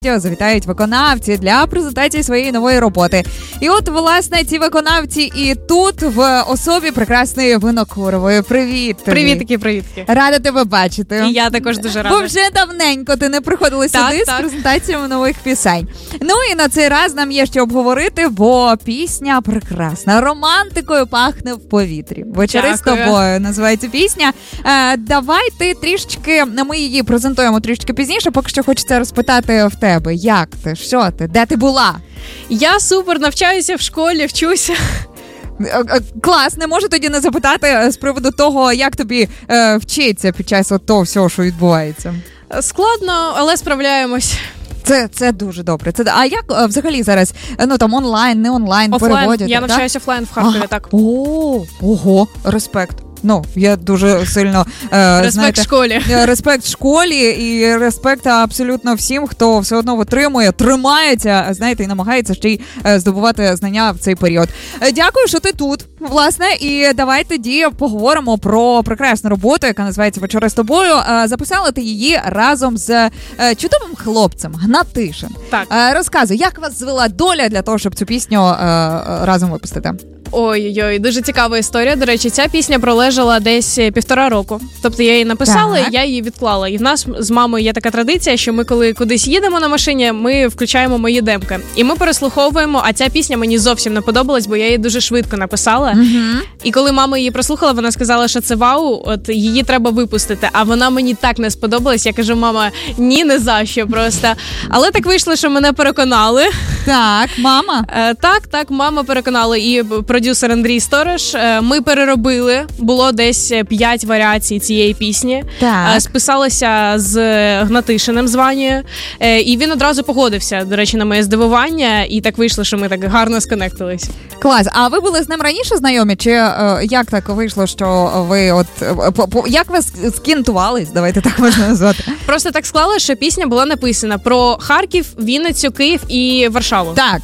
Завітають виконавці для презентації своєї нової роботи. І от, власне, ці виконавці і тут в особі прекрасної Винокурової. Привіт тобі. Привітки. Рада тебе бачити. І я також дуже рада. Бо вже давненько ти не приходила сюди з презентаціями нових пісень. Ну і на цей раз нам є що обговорити, бо пісня прекрасна. Романтикою пахне в повітрі. «Вечори з тобою» називається пісня. Давай ти трішечки, ми її презентуємо трішечки пізніше, поки що хочеться розпитати в тебе. Як ти? Що ти? Де ти була? Я супер, навчаюся в школі, вчуся. Клас, не можу тоді не запитати з приводу того, як тобі вчиться під час того всього, що відбувається. Складно, але справляємось. Це дуже добре. А як взагалі зараз, там онлайн, не онлайн, переводять? Я навчаюся офлайн в Харкові, так. Ого, респект. Я дуже сильно респект школі. Респект школі і респект абсолютно всім, хто все одно витримує, тримається, і намагається ще й здобувати знання в цей період. Дякую, що ти тут, власне, і давай тоді поговоримо про прекрасну роботу, яка називається «Вечори з тобою». Записала ти її разом з чудовим хлопцем Гнатишин. Так. Розказуй, як вас звела доля для того, щоб цю пісню разом випустити? Ой-ой-ой, дуже цікава історія. До речі, ця пісня пролежала десь 1,5 року. Тобто я її написала, і я її відклала. І в нас з мамою є така традиція, що ми коли кудись їдемо на машині, ми включаємо мої демки. І ми переслуховуємо, а ця пісня мені зовсім не подобалась, бо я її дуже швидко написала. І коли мама її прослухала, вона сказала, що це вау, от її треба випустити. А вона мені так не сподобалась. Я кажу, мама, ні, не за що просто. Але так вийшло, що мене переконали. Так, мама? Так, мама переконала. І продюсер Андрій Сторож. Ми переробили. Було десь 5 варіацій цієї пісні. Так. Списалася з Гнатишиним з Ванією. І він одразу погодився, до речі, на моє здивування. І так вийшло, що ми так гарно сконектились. Клас. А ви були з ним раніше знайомі? Чи як так вийшло, що ви як ви скінтувались? Давайте так можна назвати. Просто так склалося, що пісня була написана про Харків, Вінницю, Київ і Варшаву. Так.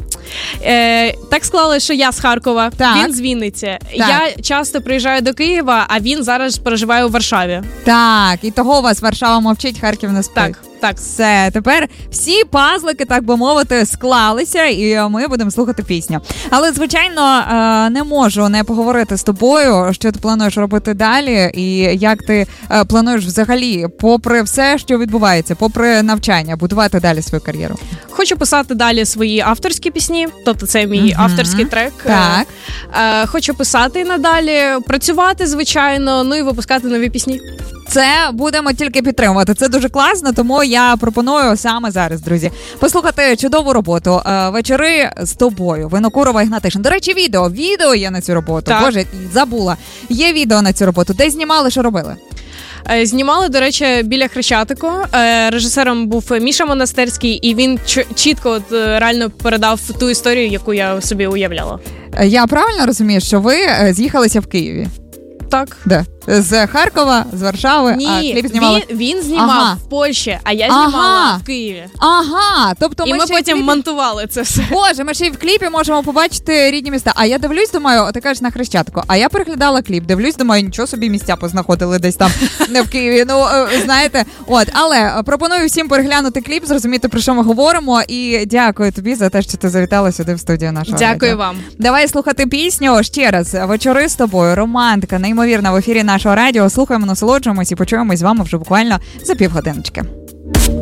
Так склалося, що я з Харкова, він з Вінниці. Так. Я часто приїжджаю до Києва, а він зараз проживає у Варшаві. Так, і того вас Варшава мовчить, Харків не спить. Так. Все, тепер всі пазлики, так би мовити, склалися, і ми будемо слухати пісню. Але, звичайно, не можу не поговорити з тобою, що ти плануєш робити далі, і як ти плануєш взагалі, попри все, що відбувається, попри навчання, будувати далі свою кар'єру. Хочу писати далі свої авторські пісні, тобто це мій авторський трек. Так. Хочу писати і надалі, працювати, звичайно, і випускати нові пісні. Це будемо тільки підтримувати. Це дуже класно, тому я пропоную саме зараз, друзі, послухати чудову роботу «Вечори з тобою». Винокурова і Гнатишин. До речі, відео є на цю роботу. Так. Боже, забула. Є відео на цю роботу. Де знімали, що робили? Знімали, до речі, біля Хрещатику. Режисером був Міша Монастирський, і він чітко реально передав ту історію, яку я собі уявляла. Я правильно розумію, що ви з'їхалися в Києві? Так. Де? З Харкова, з Варшави, ні, а кліп знімали? Він знімав в Польщі, а я знімала в Києві. Тобто ми потім монтували це все. Боже, ми ще й в кліпі можемо побачити рідні міста. А я дивлюсь, думаю, ти кажеш на Хрещатику, а я переглядала кліп, дивлюсь, думаю, нічого собі місця познаходили десь там не в Києві. Знаєте, але пропоную всім переглянути кліп, зрозуміти, про що ми говоримо, і дякую тобі за те, що ти завітала сюди в студію нашого радіо. Дякую вам. Давай слухати пісню ще раз. «Вечори з тобою», романтика, неймовірна в ефірі нашого радіо. Слухаємо, насолоджуємось і почуємось з вами вже буквально за півгодиночки.